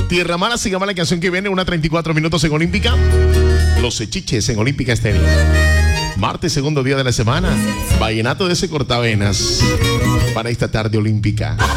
Tierra Mala se llama la canción que viene, 1:34 minutos en Olímpica. Los Echiches en Olímpica Estéreo. Martes, segundo día de la semana. Vallenato de ese cortavenas para esta tarde olímpica.